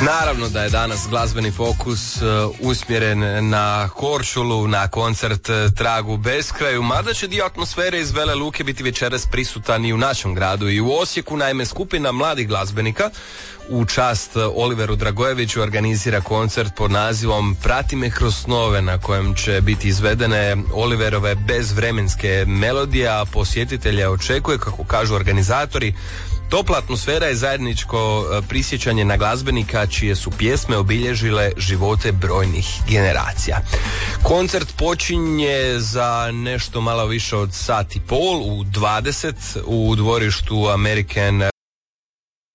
Naravno da je danas glazbeni fokus usmjeren na Korčulu, na koncert Trag u beskraju, mada će dio atmosfere iz Vele Luke biti večeras prisutan i u našem gradu i u Osijeku. Naime, skupina mladih glazbenika u čast Oliveru Dragojeviću organizira koncert pod nazivom Prati me kroz snove, na kojem će biti izvedene Oliverove bezvremenske melodije, a posjetitelja očekuje, kako kažu organizatori, topla atmosfera i zajedničko prisjećanje na glazbenika čije su pjesme obilježile živote brojnih generacija. Koncert počinje za nešto malo više od sat i pol u 20 u dvorištu American